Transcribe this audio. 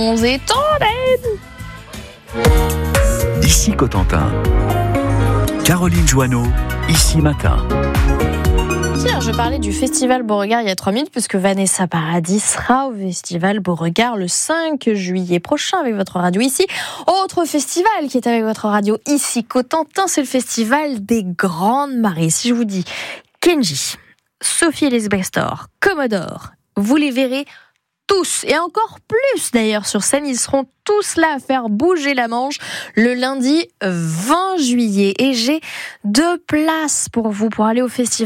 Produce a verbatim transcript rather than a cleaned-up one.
onze et Tandem. Ici Cotentin. Caroline Joanneau, ici Matin. Tiens, je parlais du Festival Beauregard il y a trois minutes, puisque Vanessa Paradis sera au Festival Beauregard le cinq juillet prochain avec votre radio ici. Autre festival qui est avec votre radio ici Cotentin, c'est le Festival des Grandes Marées. Si je vous dis Kenji, Sophie Ellis-Bextor, Commodore, vous les verrez tous, et encore plus d'ailleurs sur scène. Ils seront tous là à faire bouger la Manche le lundi vingt juillet. Et j'ai deux places pour vous pour aller au festival.